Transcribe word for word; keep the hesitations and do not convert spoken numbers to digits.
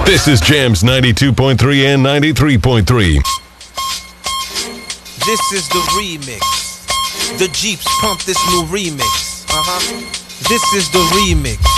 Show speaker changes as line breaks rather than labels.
This is Jams ninety-two point three and ninety-three point three.
This is the remix. The Jeeps pump this new remix. Uh-huh. This is the remix.